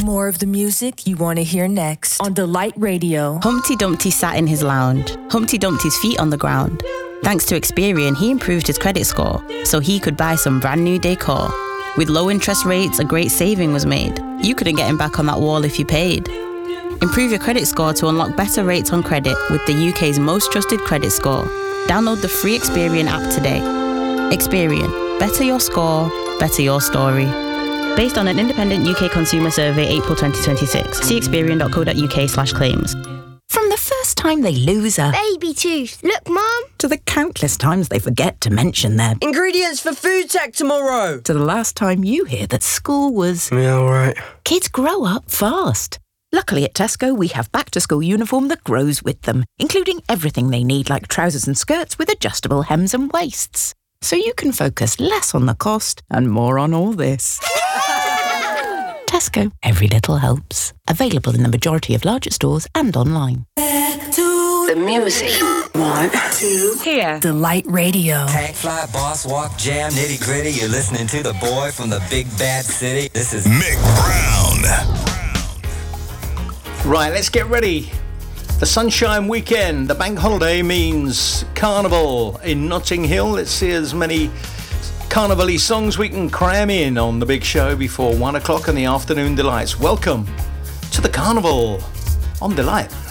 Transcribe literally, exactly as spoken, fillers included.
More of the music you want to hear next on Delight Radio. Humpty Dumpty sat in his lounge, Humpty Dumpty's feet on the ground. Thanks to Experian, he improved his credit score so he could buy some brand new decor. With low interest rates, a great saving was made. You couldn't get him back on that wall if you paid. Improve your credit score to unlock better rates on credit with the U K's most trusted credit score. Download the free Experian app today. Experian. Better your score, better your story. Based on an independent U K consumer survey, April twenty twenty-six. See experian.co.uk slash claims. From the first time they lose a baby tooth. Look, Mum. To the countless times they forget to mention their ingredients for food tech tomorrow. To the last time you hear that school was... Yeah, all right. Kids grow up fast. Luckily at Tesco, we have back-to-school uniform that grows with them, including everything they need like trousers and skirts with adjustable hems and waists. So you can focus less on the cost and more on all this. Tesco, every little helps. Available in the majority of larger stores and online. Back to the music. One, two, here. Delight Radio. Tank fly, boss walk, jam, nitty gritty. You're listening to the boy from the big bad city. This is Mick Brown. Right, let's get ready. The Sunshine Weekend, the bank holiday means carnival in Notting Hill. Let's see as many carnival-y songs we can cram in on the big show before one o'clock in the afternoon delights. Welcome to the carnival on Delight.